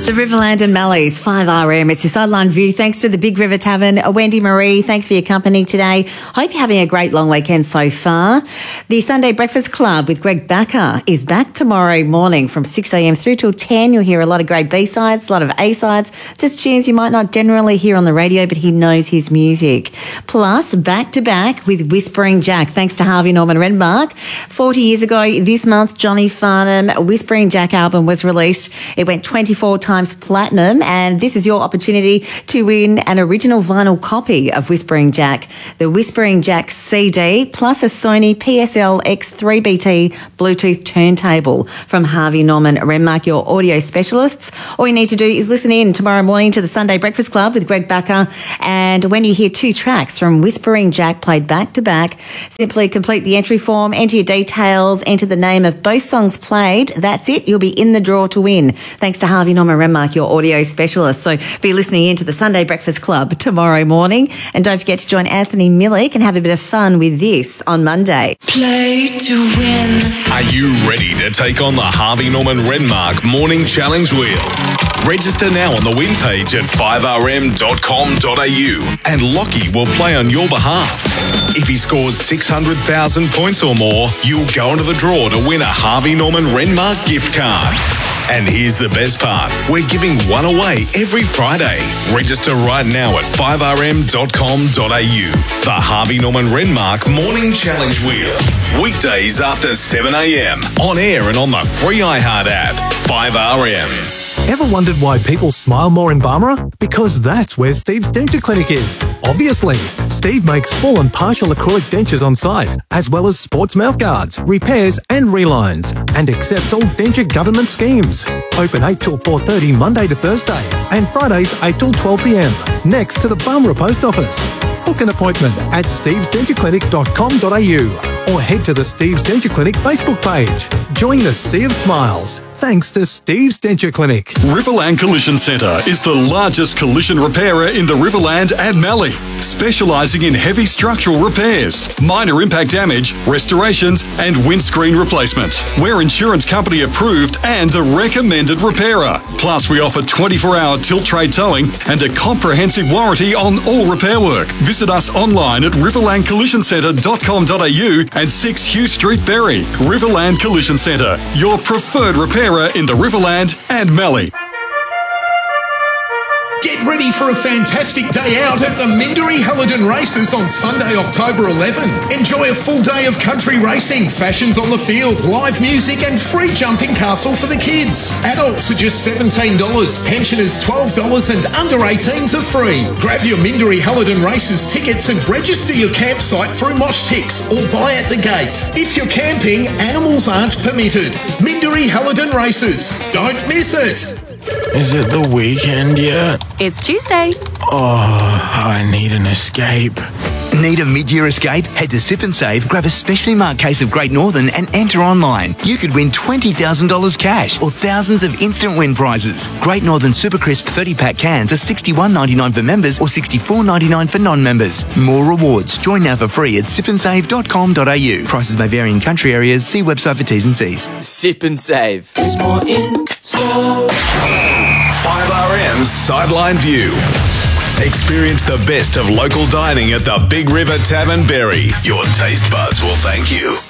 The Riverland and Mallee's 5RM. It's your sideline view. Thanks to the Big River Tavern. Wendy Marie, thanks for your company today. Hope you're having a great long weekend so far. The Sunday Breakfast Club with Greg Backer is back tomorrow morning from 6am through till 10. You'll hear a lot of great B-sides, a lot of A-sides, just tunes you might not generally hear on the radio, but he knows his music. Plus, back-to-back with Whispering Jack, thanks to Harvey Norman Renmark. 40 years ago this month, Johnny Farnham, Whispering Jack album was released. It went 24 times platinum, and this is your opportunity to win an original vinyl copy of Whispering Jack, the Whispering Jack CD, plus a Sony PSL X3BT Bluetooth turntable from Harvey Norman Renmark, your audio specialists. All you need to do is listen in tomorrow morning to the Sunday Breakfast Club with Greg Backer, and when you hear two tracks from Whispering Jack played back to back, simply complete the entry form, enter your details, enter the name of both songs played. That's it. You'll be in the draw to win. Thanks to Harvey Norman Renmark, your audio specialist. So be listening in to the Sunday Breakfast Club tomorrow morning. And don't forget to join Anthony Millick and have a bit of fun with this on Monday. Play to win. Are you ready to take on the Harvey Norman Renmark Morning Challenge Wheel? Register now on the win page at 5rm.com.au and Lockie will play on your behalf. If he scores 600,000 points or more, you'll go into the draw to win a Harvey Norman Renmark gift card. And here's the best part. We're giving one away every Friday. Register right now at 5rm.com.au. The Harvey Norman Renmark Morning Challenge Wheel. Weekdays after 7am. On air and on the free iHeart app. 5RM. Ever wondered why people smile more in Barmera? Because that's where Steve's Denture Clinic is. Obviously, Steve makes full and partial acrylic dentures on site, as well as sports mouth guards, repairs and relines, and accepts all denture government schemes. Open 8 till 4:30 Monday to Thursday, and Fridays 8 till 12pm, next to the Barmera Post Office. Book an appointment at stevesdentureclinic.com.au or head to the Steve's Denture Clinic Facebook page. Join the Sea of Smiles, thanks to Steve's Denture Clinic. Riverland Collision Centre is the largest collision repairer in the Riverland and Mallee, specialising in heavy structural repairs, minor impact damage, restorations and windscreen replacement. We're insurance company approved and a recommended repairer. Plus, we offer 24-hour tilt tray towing and a comprehensive warranty on all repair work. Visit us online at riverlandcollisioncentre.com.au and 6 Hugh Street, Berry. Riverland Collision Centre, your preferred repairer in the Riverland and Mallee. Get ready for a fantastic day out at the Minderee Hallidan Races on Sunday, October 11. Enjoy a full day of country racing, fashions on the field, live music and free jumping castle for the kids. Adults are just $17, pensioners $12 and under 18s are free. Grab your Minderee Hallidan Races tickets and register your campsite through Moshtix or buy at the gate. If you're camping, animals aren't permitted. Minderee Hallidan Races. Don't miss it. Is it the weekend yet? It's Tuesday. Oh, I need an escape. Need a mid-year escape? Head to Sip and Save, grab a specially marked case of Great Northern and enter online. You could win $20,000 cash or thousands of instant win prizes. Great Northern Super Crisp 30-pack cans are $61.99 for members or $64.99 for non-members. More rewards. Join now for free at sipandsave.com.au. Prices may vary in country areas. See website for T's and C's. Sip and Save. It's more in store. 5RM's Sideline View. Experience the best of local dining at the Big River Tavern, Berry. Your taste buds will thank you.